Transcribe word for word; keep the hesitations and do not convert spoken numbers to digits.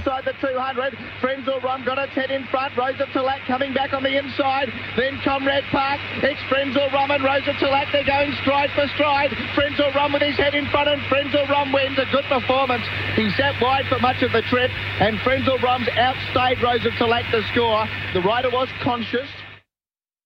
inside the two hundred. Frenzal Rom got its head in front. Rosa Talack coming back on the inside. Then Comrade Park. It's Frenzal Rom and Rosa Talack. They're going stride for stride. Frenzal Rom with his head in front, and Frenzal Rom wins. A good performance. He sat wide for much of the trip, and Frenzal Rom's outstayed Rosa Talack to score. The rider was conscious.